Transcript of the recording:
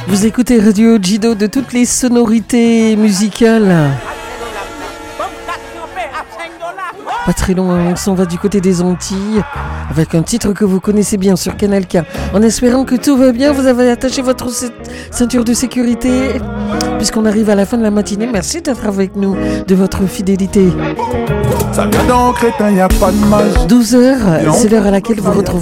Vous écoutez Radio Jido de toutes les sonorités musicales. Pas très loin, on s'en va du côté des Antilles avec un titre que vous connaissez bien sur Canal K. En espérant que tout va bien, vous avez attaché votre ceinture de sécurité puisqu'on arrive à la fin de la matinée. Merci d'être avec nous, de votre fidélité. 12h, c'est l'heure à laquelle vous retrouvez